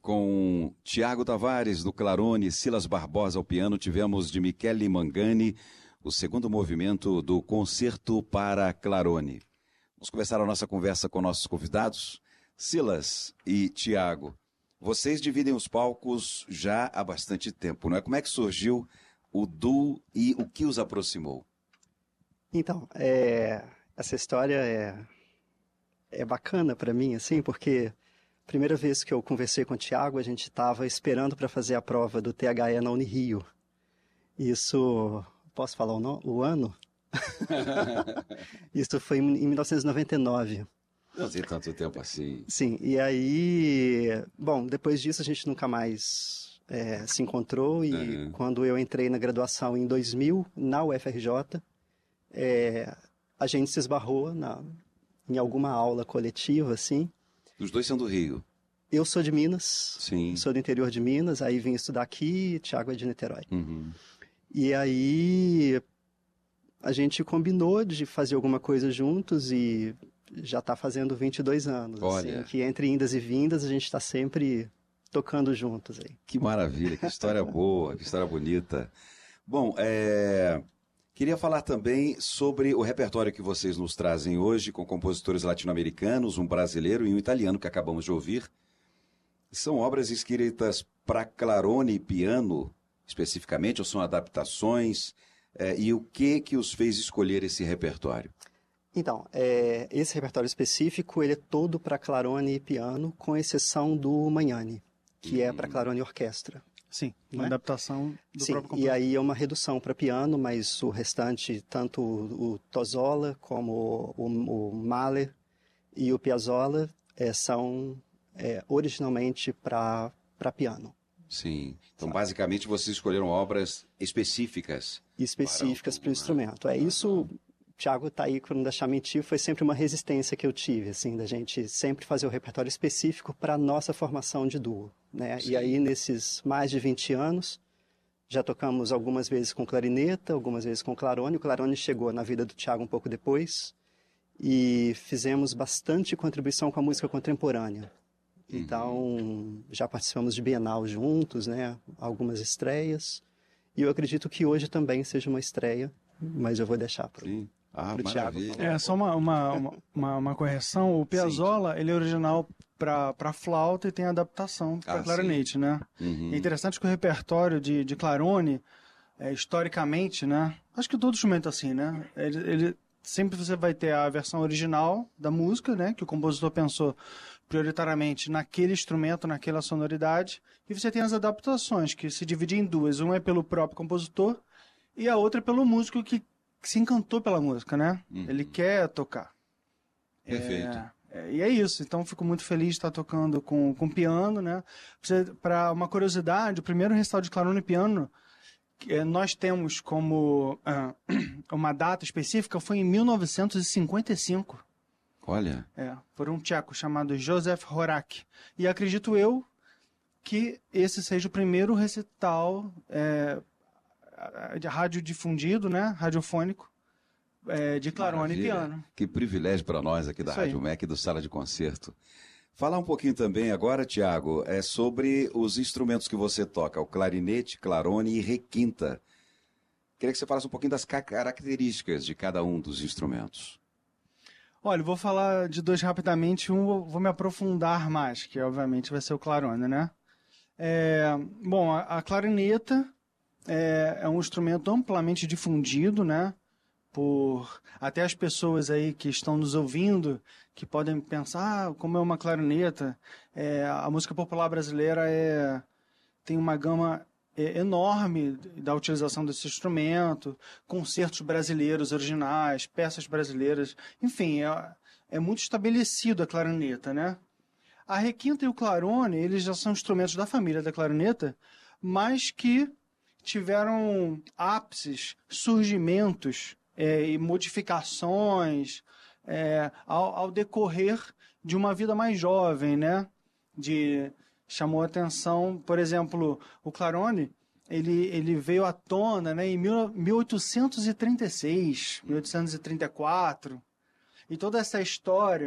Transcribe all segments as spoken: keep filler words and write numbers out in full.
Com Tiago Tavares, do Clarone, Silas Barbosa ao piano, tivemos de Michele Mangani o segundo movimento do Concerto para Clarone. Vamos começar a nossa conversa com nossos convidados. Silas e Tiago, vocês dividem os palcos já há bastante tempo, não é? Como é que surgiu o duo e o que os aproximou? Então, é, essa história é, é bacana para mim, assim, porque a primeira vez que eu conversei com o Tiago, a gente estava esperando para fazer a prova do T H E na Unirio. Isso, posso falar o, no, o ano? Isso foi em mil novecentos e noventa e nove. Não tem tanto tempo assim. Sim, e aí, bom, depois disso a gente nunca mais é, se encontrou e uhum. Quando eu entrei na graduação em dois mil, na U F R J, é, a gente se esbarrou na, em alguma aula coletiva, assim. Os dois são do Rio. Eu sou de Minas, Sim. Sou do interior de Minas, aí vim estudar aqui, Tiago é de Niterói. Uhum. E aí a gente combinou de fazer alguma coisa juntos e já está fazendo vinte e dois anos. Olha. Assim, que entre indas e vindas a gente está sempre tocando juntos aí. Que maravilha, que história boa, que história bonita. Bom, é... queria falar também sobre o repertório que vocês nos trazem hoje, com compositores latino-americanos, um brasileiro e um italiano que acabamos de ouvir. São obras escritas para clarone e piano, especificamente, ou são adaptações? É, e o que que os fez escolher esse repertório? Então, é, esse repertório específico, ele é todo para clarone e piano, com exceção do Magnani, que hum. é para clarone e orquestra. Sim, uma é? adaptação do Sim, próprio compositor. E aí é uma redução para piano, mas o restante, tanto o, o Tozola como o, o, o Mahler e o Piazzolla, é, são é, originalmente para piano. Sim, então Sabe? basicamente vocês escolheram obras específicas. Específicas para o instrumento. É isso, Tiago está aí para não deixar mentir, foi sempre uma resistência que eu tive, assim, da gente sempre fazer o repertório específico para a nossa formação de duo, né? E aí, nesses mais de vinte anos, já tocamos algumas vezes com clarineta, algumas vezes com clarone. O clarone chegou na vida do Tiago um pouco depois, e fizemos bastante contribuição com a música contemporânea. Uhum. Então, já participamos de Bienal juntos, né? Algumas estreias, e eu acredito que hoje também seja uma estreia, mas eu vou deixar para o ah, Tiago. É, só uma, uma, uma, uma correção, o Piazzolla, sim, ele é original para flauta e tem adaptação para ah, clarinete, sim. né? Uhum. É interessante que o repertório de, de clarone, é, historicamente, né? Acho que todo instrumento é assim, né? Ele, ele, sempre você vai ter a versão original da música, né? Que o compositor pensou prioritariamente naquele instrumento, naquela sonoridade, e você tem as adaptações, que se dividem em duas. Uma é pelo próprio compositor e a outra é pelo músico que, que se encantou pela música, né? Uhum. Ele quer tocar. Perfeito. É, é, e é isso. Então, fico muito feliz de estar tocando com, com piano, né? Para uma curiosidade, o primeiro recital de clarone e piano que é, nós temos como uh, uma data específica foi em mil novecentos e cinquenta e cinco. Olha. É, por um tcheco chamado Josef Horak. E acredito eu que esse seja o primeiro recital é, de rádio difundido, né, radiofônico, é, de clarone e piano. Que privilégio para nós aqui da Isso Rádio aí. M E C e do Sala de Concerto. Falar um pouquinho também agora, Tiago, é sobre os instrumentos que você toca, o clarinete, clarone e requinta. Queria que você falasse um pouquinho das características de cada um dos instrumentos. Olha, vou falar de dois rapidamente, um vou me aprofundar mais, que obviamente vai ser o clarone, né? É, bom, a, a clarineta é, é um instrumento amplamente difundido, né? Por até as pessoas aí que estão nos ouvindo, que podem pensar, ah, como é uma clarineta, é, a música popular brasileira é, tem uma gama é, enorme da utilização desse instrumento, concertos brasileiros originais, peças brasileiras, enfim, é, é muito estabelecido a clarineta, né? A requinta e o clarone, eles já são instrumentos da família da clarineta, mas que tiveram ápices, surgimentos é, e modificações é, ao, ao decorrer de uma vida mais jovem, né? De, chamou a atenção, por exemplo, o clarone, ele, ele veio à tona, né, em mil oitocentos e trinta e seis, mil oitocentos e trinta e quatro, e toda essa história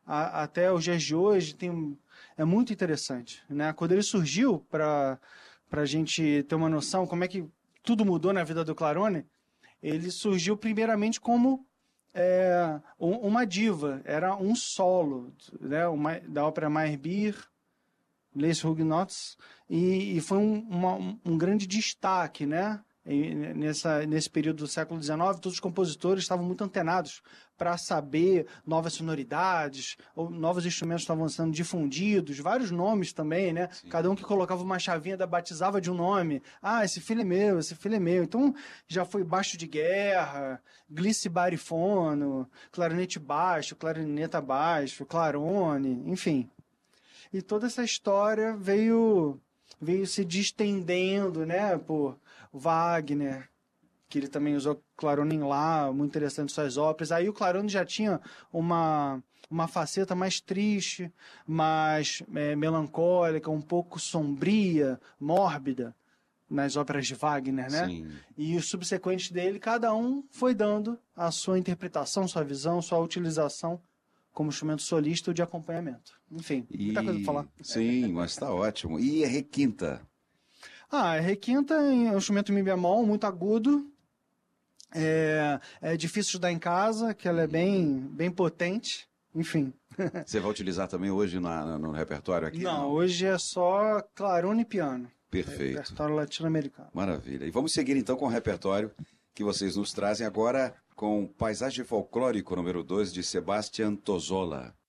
a, até os dias de hoje tem, é muito interessante, né? Quando ele surgiu, para a gente ter uma noção como é que tudo mudou na vida do Clarone, ele surgiu primeiramente como é, um, uma diva, era um solo, né? Uma, da ópera Meyerbeer, Les Huguenots, e, e foi um, uma, um grande destaque, né? E nessa, nesse período do século dezenove, todos os compositores estavam muito antenados para saber novas sonoridades, ou novos instrumentos estavam sendo difundidos, vários nomes também, né? Sim. Cada um que colocava uma chavinha, da batizava de um nome. Ah, esse filho é meu, esse filho é meu. Então, já foi baixo de guerra, glice barifono, clarinete baixo, clarineta baixo, clarone, enfim. E toda essa história veio, veio se distendendo, né, por Wagner, que ele também usou clarone em Lá, muito interessante suas óperas. Aí o clarone já tinha uma, uma faceta mais triste, mais é, melancólica, um pouco sombria, mórbida, nas óperas de Wagner, né? Sim. E os subsequentes dele, cada um foi dando a sua interpretação, sua visão, sua utilização como instrumento solista ou de acompanhamento. Enfim, e... muita coisa para falar. Sim, mas está ótimo. E a requinta? Ah, a requinta é um instrumento mi bemol, muito agudo. É, é difícil de estudar em casa, que ela é bem, bem potente. Enfim. Você vai utilizar também hoje na, no repertório aqui? Não, não, hoje é só clarone e piano. Perfeito. Repertório latino-americano. Maravilha. E vamos seguir então com o repertório que vocês nos trazem agora com Paisagem Folclórico número dois de Sebastián Tosola.